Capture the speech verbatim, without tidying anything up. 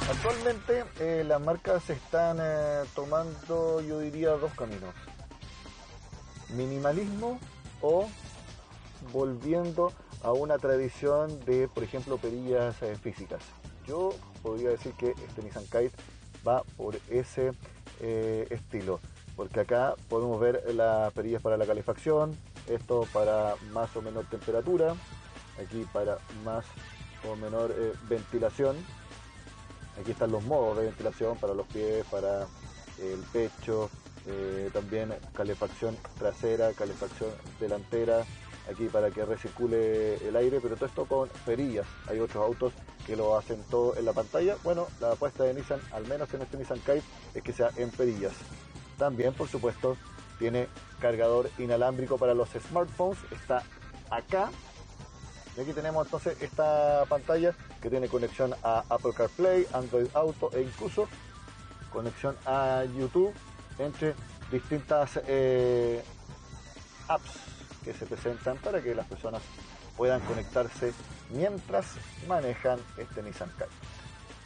Actualmente eh, las marcas están eh, tomando, yo diría, dos caminos. Minimalismo o volviendo a una tradición de, por ejemplo, perillas eh, físicas. Yo podría decir que este Nissan Kite va por ese eh, estilo, porque acá podemos ver las perillas para la calefacción, esto para más o menor temperatura, aquí para más o menor eh, ventilación. Aquí están los modos de ventilación para los pies, para eh, el pecho, eh, también calefacción trasera, calefacción delantera, aquí para que recircule el aire, pero todo esto con perillas. Hay otros autos que lo hacen todo en la pantalla. Bueno, la apuesta de Nissan, al menos en este Nissan Kite, es que sea en perillas. También, por supuesto, tiene cargador inalámbrico para los smartphones, está acá. Y aquí tenemos entonces esta pantalla que tiene conexión a Apple CarPlay, Android Auto e incluso conexión a YouTube, entre distintas eh, apps que se presentan para que las personas puedan conectarse mientras manejan este Nissan Kite.